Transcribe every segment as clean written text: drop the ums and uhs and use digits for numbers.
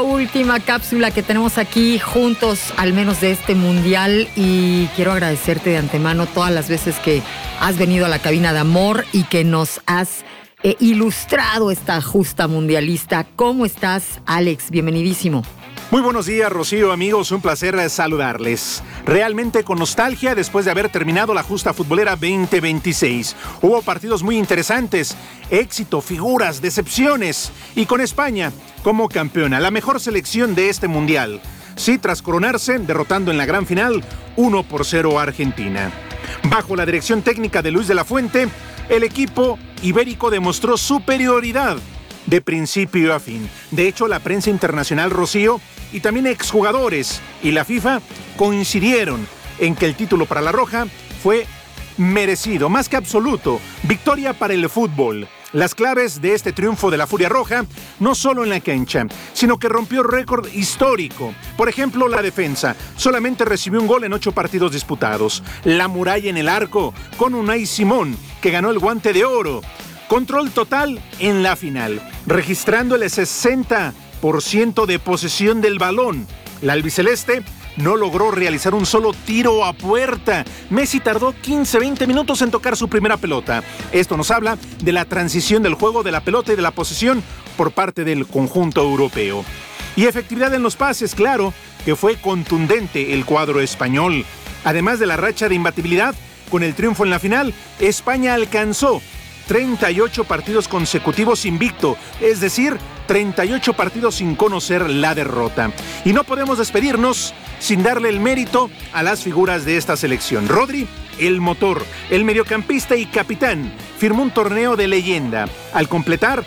última cápsula que tenemos aquí juntos, al menos de este mundial, y quiero agradecerte de antemano todas las veces que has venido a la cabina de amor y que nos has ilustrado esta justa mundialista. ¿Cómo estás, Alex? Bienvenidísimo. Muy buenos días, Rocío, amigos, un placer saludarles. Realmente con nostalgia después de haber terminado la justa futbolera 2026. Hubo partidos muy interesantes, éxito, figuras, decepciones, y con España como campeona, la mejor selección de este mundial. Sí, tras coronarse, derrotando en la gran final 1-0 a Argentina. Bajo la dirección técnica de Luis de la Fuente, el equipo ibérico demostró superioridad de principio a fin. De hecho, la prensa internacional, Rocío, y también exjugadores y la FIFA coincidieron en que el título para la Roja fue merecido, más que absoluto. Victoria para el fútbol. Las claves de este triunfo de la Furia Roja, no solo en la cancha, sino que rompió récord histórico. Por ejemplo, la defensa. Solamente recibió un gol en 8 partidos disputados. La muralla en el arco, con Unai Simón, que ganó el Guante de Oro. Control total en la final, registrando el 60% de posesión del balón. La albiceleste no logró realizar un solo tiro a puerta. Messi tardó 15-20 minutos en tocar su primera pelota. Esto nos habla de la transición del juego de la pelota y de la posesión por parte del conjunto europeo. Y efectividad en los pases, claro, que fue contundente el cuadro español. Además de la racha de imbatibilidad, con el triunfo en la final, España alcanzó 38 partidos consecutivos invicto, es decir, 38 partidos sin conocer la derrota. Y no podemos despedirnos sin darle el mérito a las figuras de esta selección. Rodri, el motor, el mediocampista y capitán, firmó un torneo de leyenda al completar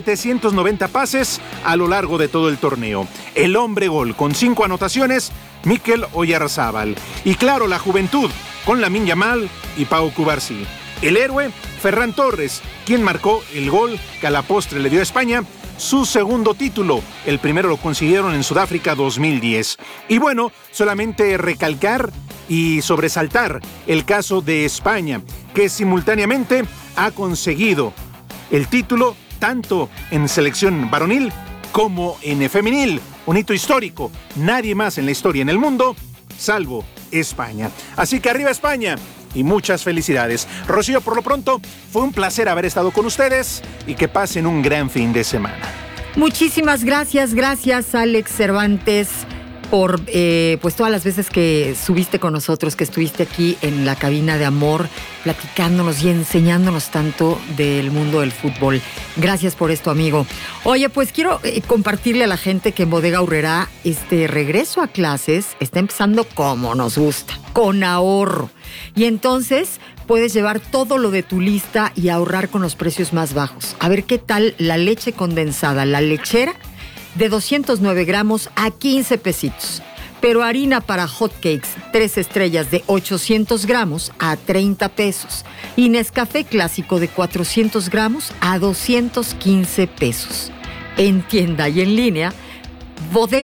790 pases a lo largo de todo el torneo. El hombre gol con 5 anotaciones, Mikel Oyarzabal. Y claro, la juventud con Lamine Yamal y Pau Cubarsí. El héroe, Ferran Torres, quien marcó el gol que a la postre le dio a España su segundo título. El primero lo consiguieron en Sudáfrica 2010. Y bueno, solamente recalcar y sobresaltar el caso de España, que simultáneamente ha conseguido el título tanto en selección varonil como en femenil. Un hito histórico. Nadie más en la historia en el mundo, salvo España. Así que arriba España. Y muchas felicidades. Rocío, por lo pronto, fue un placer haber estado con ustedes y que pasen un gran fin de semana. Muchísimas gracias, Alex Cervantes, por pues todas las veces que subiste con nosotros, que estuviste aquí en la cabina de amor, platicándonos y enseñándonos tanto del mundo del fútbol. Gracias por esto, amigo. Oye, pues quiero compartirle a la gente que en Bodega Aurrerá este regreso a clases está empezando como nos gusta, con ahorro. Y entonces puedes llevar todo lo de tu lista y ahorrar con los precios más bajos. A ver qué tal la leche condensada, la lechera, de 209 gramos a 15 pesitos. Pero harina para hotcakes, 3 estrellas de 800 gramos a 30 pesos. Y Nescafé clásico de 400 gramos a 215 pesos. En tienda y en línea, Bodega